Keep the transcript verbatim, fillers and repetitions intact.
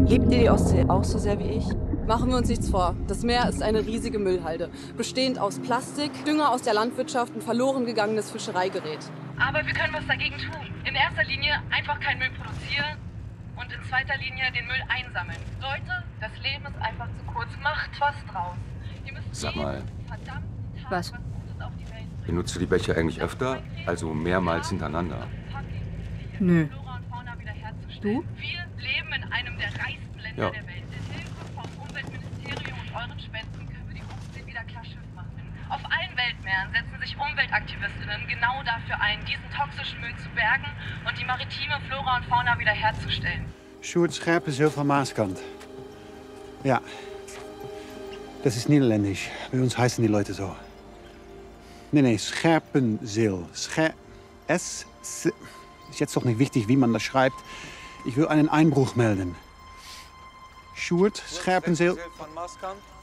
Liebt ihr die Ostsee auch so sehr wie ich? Machen wir uns nichts vor. Das Meer ist eine riesige Müllhalde, bestehend aus Plastik, Dünger aus der Landwirtschaft und verloren gegangenes Fischereigerät. Aber wir können was dagegen tun. In erster Linie einfach keinen Müll produzieren und in zweiter Linie den Müll einsammeln. Leute, das Leben ist einfach zu kurz. Macht was draus. Ihr müsst Sag mal, Was? benutzt du die Becher eigentlich öfter? Also mehrmals hintereinander? Nö. Du? Wir leben in einem der reichsten Länder Ja. der Welt. Mit Hilfe vom Umweltministerium und euren Spenden können wir die Ostsee wieder klarschiff machen. Auf allen Weltmeeren setzen sich Umweltaktivistinnen genau dafür ein, diesen toxischen Müll zu bergen und die maritime Flora und Fauna wiederherzustellen. Sjoerd Scherpenzeel van Maaskant. Ja, das ist niederländisch. Bei uns heißen die Leute so. Nee, nee, Scherpenzeel. Scher... S... S... Ist jetzt doch nicht wichtig, wie man das schreibt. Ich will einen Einbruch melden. Sjoerd Scherpenzeel van Maaskant.